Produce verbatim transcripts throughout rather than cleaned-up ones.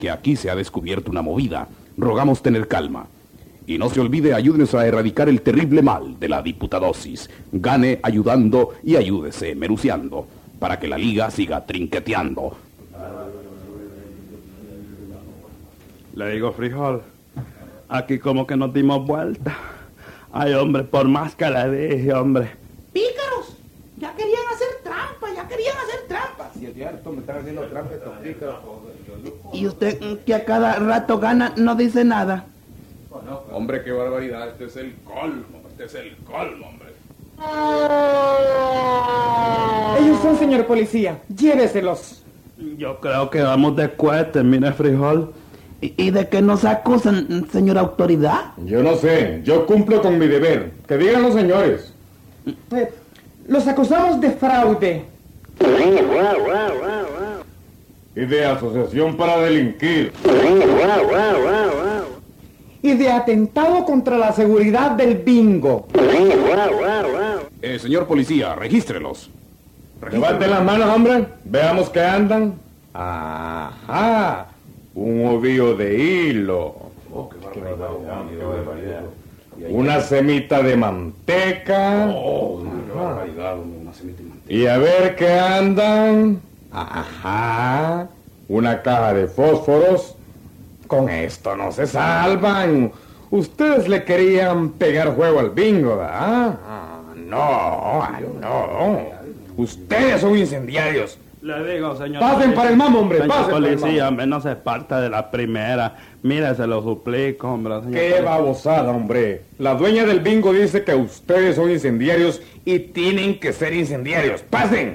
que aquí se ha descubierto una movida. Rogamos tener calma. Y no se olvide, ayúdenos a erradicar el terrible mal de la diputadosis. Gane ayudando y ayúdese meruciando, para que la liga siga trinqueteando. Le digo, Frijol, aquí como que nos dimos vuelta. Ay, hombre, por más que le dije, hombre. ¡Pícaros! Ya querían hacer trampa, ya querían hacer trampa. Si es cierto, me están haciendo trampa estos pícaros. Y usted, que a cada rato gana, no dice nada. Hombre, qué barbaridad, este es el colmo, este es el colmo, hombre. Ellos son, señor policía, lléveselos. Yo creo que vamos de cohete, mire, Frijol. ¿Y, y de qué nos acusan, señora autoridad? Yo no sé, yo cumplo con mi deber. Que digan los señores. Pues, los acusamos de fraude. Y de asociación para delinquir. Y de atentado contra la seguridad del bingo. Eh, señor policía, regístrelos. Levanten las manos, hombre. Veamos qué andan. Ajá. Un ovillo de hilo. Oh, qué barbaridad, qué barbaridad. Una semita de manteca. Oh, qué barbaridad, una semita de manteca. Y a ver qué andan. Ajá. Una caja de fósforos. Con esto no se salvan. Ustedes le querían pegar juego al bingo, ¿verdad? Ah, no, ay, no. Ustedes son incendiarios. Le digo, señor Pasen policía, para el mamo, hombre, señor pasen para el policía, mamo. hombre, no se parta de la primera. Mire, se lo suplico, hombre, señor Qué policía. babosada, hombre. La dueña del bingo dice que ustedes son incendiarios y tienen que ser incendiarios. ¡Pasen!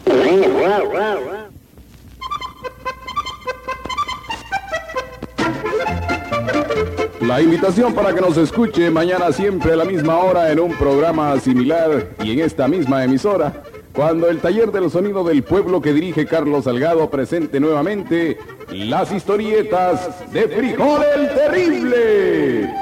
La invitación para que nos escuche mañana siempre a la misma hora en un programa similar y en esta misma emisora, cuando el taller del sonido del pueblo que dirige Carlos Salgado presente nuevamente las historietas de Frijol el Terrible.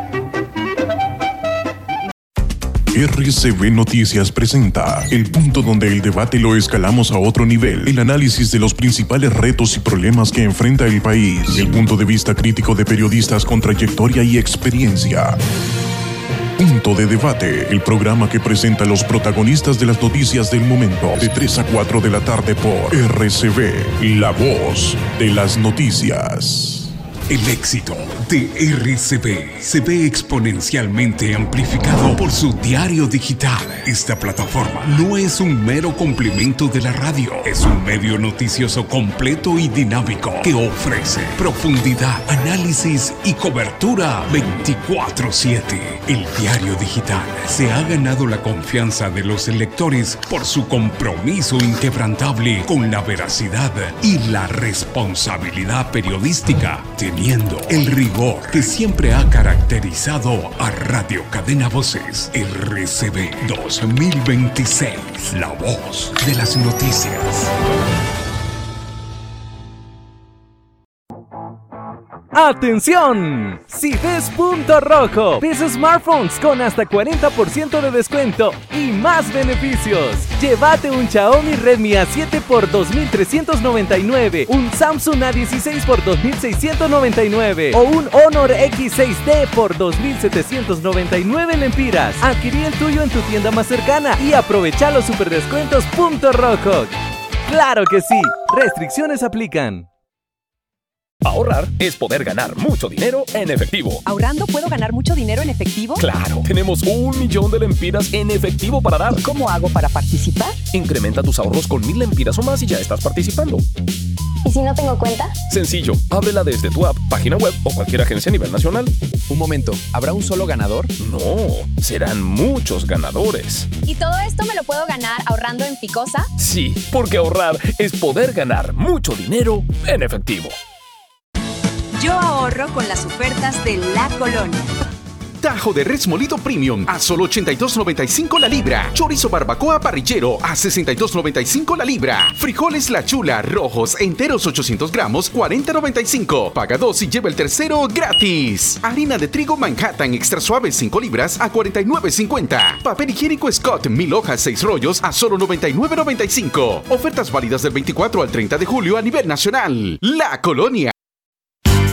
R C B Noticias presenta el punto donde el debate lo escalamos a otro nivel, el análisis de los principales retos y problemas que enfrenta el país, el punto de vista crítico de periodistas con trayectoria y experiencia. Punto de Debate, el programa que presenta a los protagonistas de las noticias del momento, de tres a cuatro de la tarde por R C B, la voz de las noticias. El éxito de R C B se ve exponencialmente amplificado por su diario digital. Esta plataforma no es un mero complemento de la radio, es un medio noticioso completo y dinámico que ofrece profundidad, análisis y cobertura veinticuatro siete. El diario digital se ha ganado la confianza de los lectores por su compromiso inquebrantable con la veracidad y la responsabilidad periodística, teniendo el rigor que siempre ha caracterizado a Radio Cadena Voces. R C B dos mil veintiséis, la voz de las noticias. ¡Atención! Si ves Punto Rojo, ves smartphones con hasta cuarenta por ciento de descuento y más beneficios. Llévate un Xiaomi Redmi A siete por dos mil trescientos noventa y nueve, un Samsung A dieciséis por dos mil seiscientos noventa y nueve o un Honor X seis D por dos mil setecientos noventa y nueve lempiras. Adquirí el tuyo en tu tienda más cercana y aprovecha los superdescuentos Punto Rojo. ¡Claro que sí! Restricciones aplican. Ahorrar es poder ganar mucho dinero en efectivo. ¿Ahorrando puedo ganar mucho dinero en efectivo? ¡Claro! Tenemos un millón de lempiras en efectivo para dar. ¿Cómo hago para participar? Incrementa tus ahorros con mil lempiras o más y ya estás participando. ¿Y si no tengo cuenta? Sencillo, ábrela desde tu app, página web o cualquier agencia a nivel nacional. Un momento, ¿habrá un solo ganador? No, serán muchos ganadores. ¿Y todo esto me lo puedo ganar ahorrando en Ficosa? Sí, porque ahorrar es poder ganar mucho dinero en efectivo. Yo ahorro con las ofertas de La Colonia. Tajo de res molido premium a solo ochenta y dos noventa y cinco la libra. Chorizo barbacoa parrillero a sesenta y dos noventa y cinco la libra. Frijoles La Chula rojos enteros ochocientos gramos cuarenta noventa y cinco. Paga dos y lleva el tercero gratis. Harina de trigo Manhattan extra suave cinco libras a cuarenta y nueve cincuenta. Papel higiénico Scott mil hojas seis rollos a solo noventa y nueve noventa y cinco. Ofertas válidas del veinticuatro al treinta de julio a nivel nacional. La Colonia.